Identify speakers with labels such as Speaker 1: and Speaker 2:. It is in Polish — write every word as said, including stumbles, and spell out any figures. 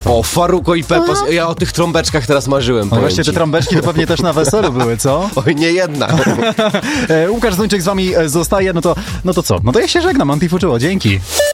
Speaker 1: O, Faruko i Pepo, ja o tych trąbeczkach teraz marzyłem.
Speaker 2: No właśnie te trąbeczki to pewnie też na weselu były, co?
Speaker 1: Oj, nie jedna.
Speaker 2: Łukasz Zduńczyk z wami zostaje, no to, no to co? No to ja się żegnam, Antifuczuło, dzięki.